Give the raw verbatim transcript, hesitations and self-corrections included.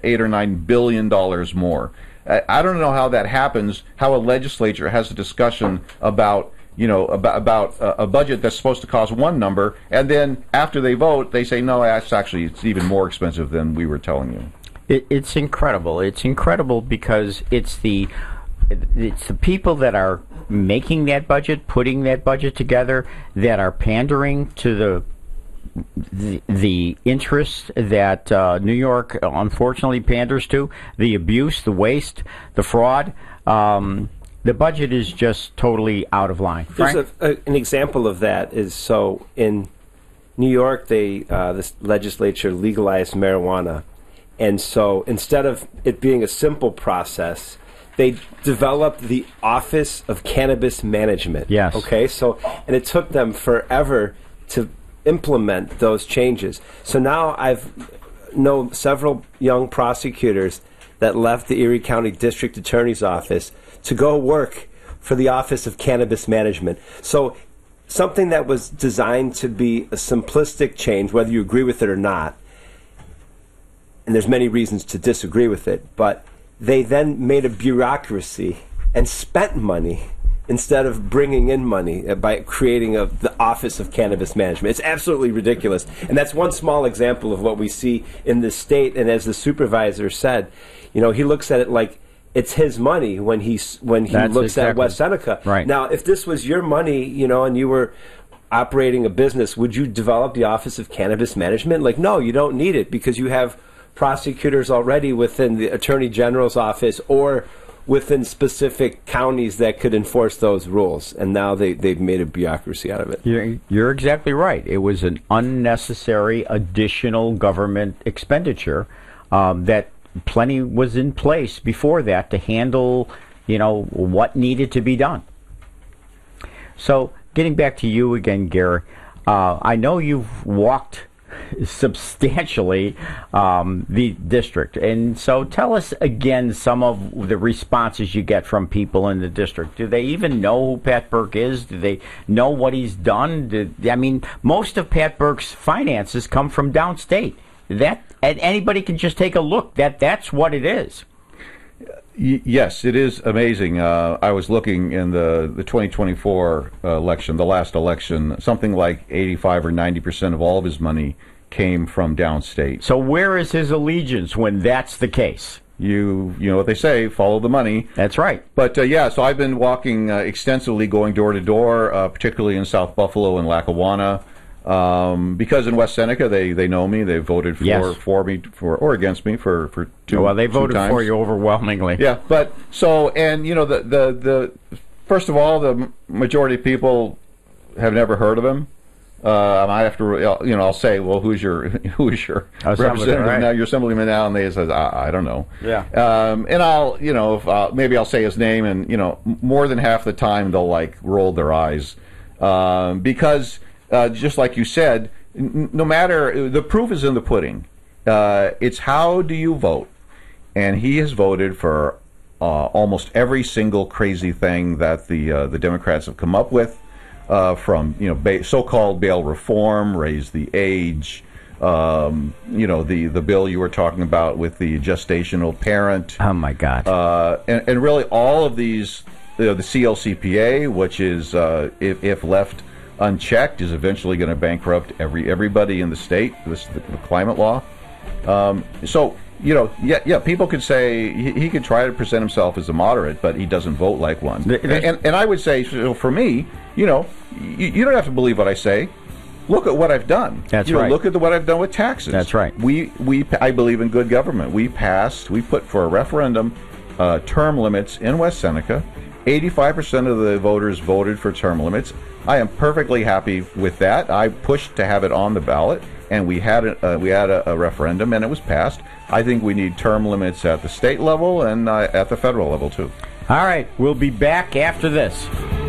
eight or nine billion dollars more. I, I don't know how that happens. How a legislature has a discussion about you know about about a, a budget that's supposed to cost one number, and then after they vote, they say no, that's actually it's even more expensive than we were telling you. It, it's incredible. It's incredible because it's the it's the people that are making that budget, putting that budget together, that are pandering to the the, the interests that uh, New York unfortunately panders to, the abuse, the waste, the fraud. Um, the budget is just totally out of line. There's a, a, an example of that is so in New York, they uh, the legislature legalized marijuana, and so instead of it being a simple process, they developed the Office of Cannabis Management. Yes. Okay. So, and it took them forever to implement those changes. So now I've know several young prosecutors that left the Erie County District Attorney's Office to go work for the Office of Cannabis Management. So, something that was designed to be a simplistic change, whether you agree with it or not, and there's many reasons to disagree with it, but they then made a bureaucracy and spent money instead of bringing in money by creating a, the Office of Cannabis Management. It's absolutely ridiculous. And that's one small example of what we see in this state. And as the supervisor said, you know, he looks at it like it's his money when he, when he That's looks exactly. at West Seneca. Right. Now, if this was your money, you know, and you were operating a business, would you develop the Office of Cannabis Management? Like, no, you don't need it because you have prosecutors already within the Attorney General's office or within specific counties that could enforce those rules. And now they, they've made a bureaucracy out of it. You're, you're exactly right. It was an unnecessary additional government expenditure um, that plenty was in place before that to handle, you know, what needed to be done. So getting back to you again, Gary, uh, I know you've walked substantially um, the district, and so tell us again some of the responses you get from people in the district. Do they even know who Pat Burke is? Do they know what he's done? Do, I mean, most of Pat Burke's finances come from downstate. That and anybody can just take a look. That that's what it is. Y- yes, it is amazing. Uh, I was looking in the, the twenty twenty-four uh, election, the last election, something like eighty-five or ninety percent of all of his money came from downstate. So where is his allegiance when that's the case? You you know what they say, follow the money. That's right. But uh, yeah, so I've been walking uh, extensively, going door to door, uh, particularly in South Buffalo and Lackawanna. Um, because in West Seneca they, they know me, they voted for Yes. for me for or against me for, for two. Well, they two voted times. for you overwhelmingly. Yeah, but so and you know the the, the first of all, the majority of people have never heard of him. Uh, I have to, you know, I'll say, well, who's your who's your representative right. now? Your assemblyman now, and they says, I, I don't know. Yeah. Um, and I'll, you know, if, uh, maybe I'll say his name, and you know, more than half the time they'll like roll their eyes um, because. Uh, just like you said, n- no matter, the proof is in the pudding. Uh, it's how do you vote? And he has voted for uh, almost every single crazy thing that the uh, the Democrats have come up with, uh, from you know ba- so-called bail reform, raise the age, um, you know the, the bill you were talking about with the gestational parent. Oh my God! Uh, and, and really, all of these, you know, the C L C P A, which is uh, if, if left unchecked, is eventually going to bankrupt every everybody in the state. This the, the climate law. Um, so you know, yeah, yeah. People could say he, he could try to present himself as a moderate, but he doesn't vote like one. And, and, and I would say, so for me, you know, you, you don't have to believe what I say. Look at what I've done. That's you know, right. Look at the, what I've done with taxes. That's right. We we I believe in good government. We passed. We put for a referendum uh, term limits in West Seneca. eighty-five percent of the voters voted for term limits. I am perfectly happy with that. I pushed to have it on the ballot, and we had a, uh, we had a, a referendum, and it was passed. I think we need term limits at the state level and uh, at the federal level, too. All right, we'll be back after this.